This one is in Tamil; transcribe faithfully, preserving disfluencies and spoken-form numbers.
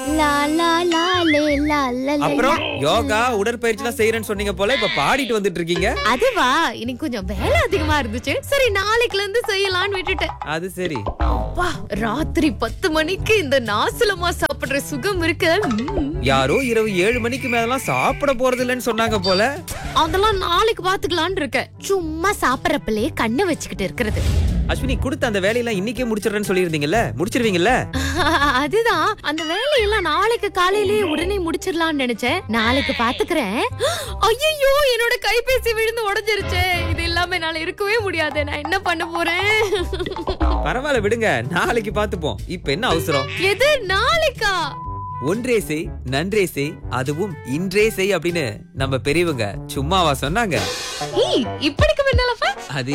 லா லா லா லே லா லா லே. அப்புறம் யோகா உடற்பயிற்சி எல்லாம் செய்யறேன்னு சொன்னீங்க போல, இப்ப பாடிட்டு வந்துட்டு இருக்கீங்க. அதுவா, இன்னைக்கு கொஞ்சம் வேலை அதிகமா இருந்துச்சு. சரி நாளைக்குல இருந்து செய்யலாம்னு விட்டுட்டேன். அது சரி. அப்பா, ராத்திரி பத்து மணிக்கு இந்த நாசலமா சாப்பிடுற சுகம் இருக்கு. ம்ம். யாரோ இரவு ஏழு மணிக்கு மேலாம் சாப்பிட போறது இல்லைன்னு சொன்னாங்க போல. அதெல்லாம் நாளைக்கு பாத்துக்கலாம்னு இருக்கேன். சும்மா சாப்பிடறப்பலே கண்ணை வச்சுக்கிட்டு இருக்கிறது. அஸ்வினி, கொடுத்த அந்த வேலையெல்லாம் இன்னைக்கே முடிச்சிடுறேன்னு சொல்லியிருந்தீங்கல்ல, முடிச்சிருவீங்கல்ல? அதுதான், அந்த வேலையெல்லாம் நாளைக்கு காலையிலேயே உடனே முடிச்சிடலாம்னு நினைச்சேன். நாளைக்கு பாத்துக்கிறேன். ஐயோ, என்னோட கைபேசி விழுந்து உடைஞ்சிருச்சு. இது இல்லாம என்னால இருக்கவே முடியாது. நான் என்ன பண்ண போறேன்? பரவாயில்ல விடுங்க, நாளைக்கு பாத்துப்போம். இப்ப என்ன அவசரம்? எது நாளைக்கா? ஒன்றே செய் நன்றே செய், அதுவும் இன்றே செய் அப்படின்னு நம்ம பெரியவங்க சும்மாவா சொன்னாங்க? ஏய், இப்படிக்கு முன்னாலப்பா அது